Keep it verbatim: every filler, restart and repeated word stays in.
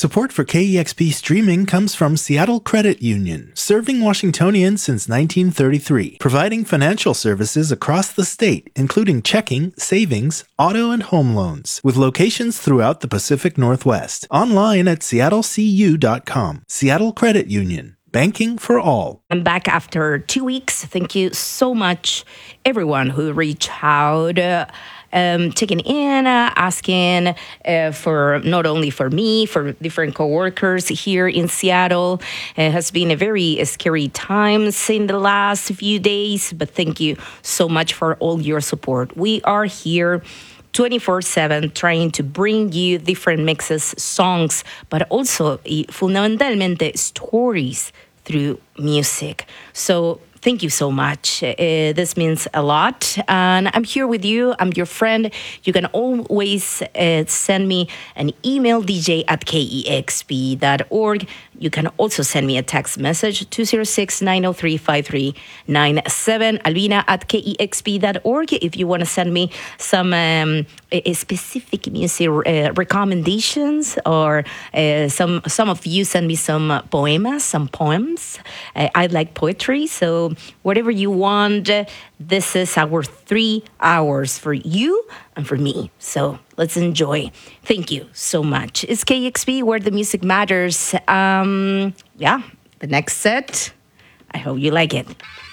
Support for K E X P streaming comes from Seattle Credit Union, serving Washingtonians since nineteen thirty-three, providing financial services across the state, including checking, savings, auto, and home loans, with locations throughout the Pacific Northwest. Online at seattle c u dot com. Seattle Credit Union. Banking for all. I'm back after two weeks. Thank you so much, everyone who reached out, uh, um, checking in, uh, asking uh, for not only for me, for different coworkers here in Seattle. It has been a very scary times in the last few days, but thank you so much for all your support. We are here twenty-four seven trying to bring you different mixes, songs, but also y fundamentalmente stories through music. So thank you so much. Uh, this means a lot. And I'm here with you. I'm your friend. You can always uh, send me an email, d j at k e x p dot org. You can also send me a text message, two zero six, nine zero three, five three nine seven, albina at k e x p dot org. If you want to send me some um, a specific music uh, recommendations, or uh, some some of you send me some poemas, some poems. Uh, I like poetry, so whatever you want, uh, this is our three hours for you and for me. So let's enjoy. Thank you so much. It's K E X P, where the music matters. Um, yeah, the next set, I hope you like it.